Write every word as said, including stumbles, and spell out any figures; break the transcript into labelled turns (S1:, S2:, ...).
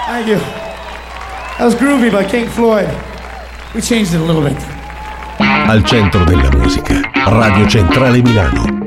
S1: Thank you. That was groovy by King Floyd. We changed it a little bit.
S2: Al centro della musica, Radio Centrale Milano.